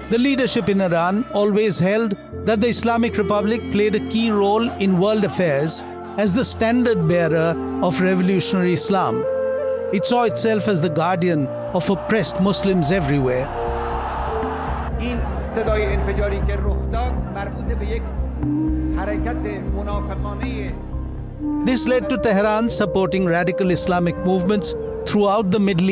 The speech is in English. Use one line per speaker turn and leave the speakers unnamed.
The leadership in Iran always held that the Islamic Republic played a key role in world affairs as the standard bearer of revolutionary Islam. It saw itself as the guardian of oppressed Muslims everywhere.
این صدای انفجاری که رخ داد مربوط به یک حرکت منافقانه.
This led to Tehran supporting radical Islamic movements throughout the Middle East.